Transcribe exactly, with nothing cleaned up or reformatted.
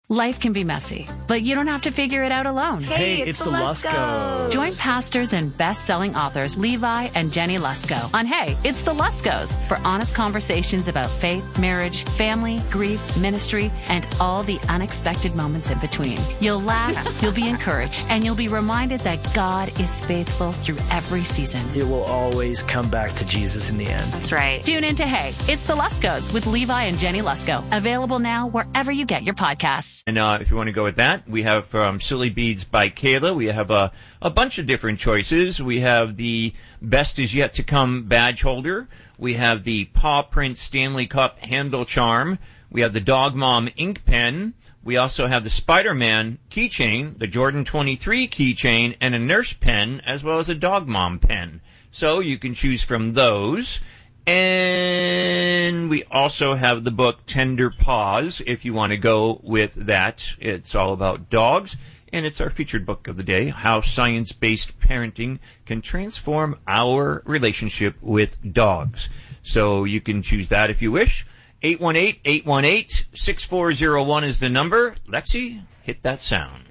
Life can be messy, but you don't have to figure it out alone. Hey, Hey, it's, it's the the Luskos. Join pastors and best-selling authors Levi and Jenny Lusko on Hey, It's the Luskos for honest conversations about faith, marriage, family, grief, ministry, and all the unexpected moments in between. You'll laugh, you'll be encouraged, and you'll be reminded that God is faithful through every season. It will always come back to Jesus in the end. That's right. Tune in to Hey, It's the Luskos with Levi and Jenny Lusko. Available now wherever you get your podcasts. And uh, if you want to go with that, we have from Silly Beads by Kayla, we have a, a bunch of different choices. We have the Best Is Yet to Come badge holder. We have the Paw Print Stanley Cup handle charm. We have the Dog Mom ink pen. We also have the Spider-Man keychain, the Jordan twenty-three keychain, and a nurse pen, as well as a Dog Mom pen. So you can choose from those. And we also have the book Tender Paws, if you want to go with that. It's all about dogs, and it's our featured book of the day, How Science-Based Parenting Can Transform Our Relationship with Dogs. So you can choose that if you wish. eight one eight, eight one eight, six four zero one is the number. Lexi, hit that sound.